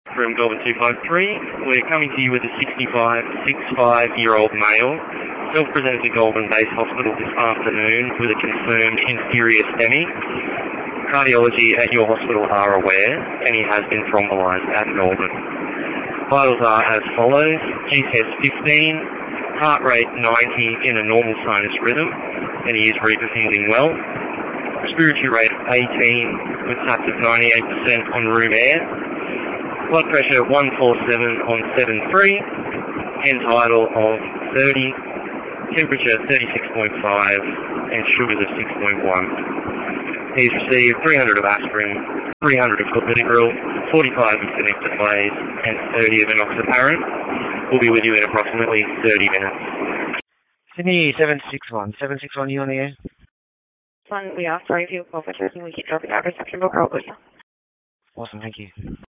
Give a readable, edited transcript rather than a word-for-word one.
From Goulburn 253, we're coming to you with a 65-year-old male, self-presented to Goulburn Base Hospital this afternoon with a confirmed inferior STEMI. Cardiology at your hospital are aware, and he has been thrombolised at Goulburn. Vitals are as follows: G-test 15, heart rate 90 in a normal sinus rhythm, and he is reperfusing well. Respiratory rate 18 with SATs of 98% on room air. Blood pressure 147 on 7.3, and tidal of 30, temperature 36.5, and sugars of 6.1. He's received 300 of aspirin, 300 of clopidogrel, 45 of tenecteplase, and 30 of enoxaparin. We'll be with you in approximately 30 minutes. Sydney 761. 761, you on the air? We are. Sorry if you call for testing. We keep dropping our reception book. Awesome, thank you.